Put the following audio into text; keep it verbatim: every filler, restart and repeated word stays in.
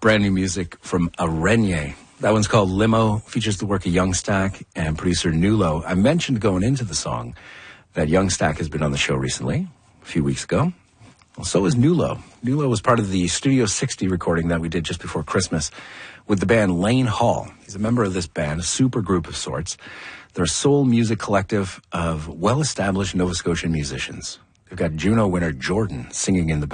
brand new music from Arenye. That one's called Limo, features the work of Young Stack and producer Nulo. I mentioned going into the song that Young Stack has been on the show recently, a few weeks ago. Well, so is Nulo. Nulo was part of the Studio sixty recording that we did just before Christmas with the band Lane Hall. He's a member of this band, a super group of sorts. They're a soul music collective of well-established Nova Scotian musicians. They've got Juno winner Jordan singing in the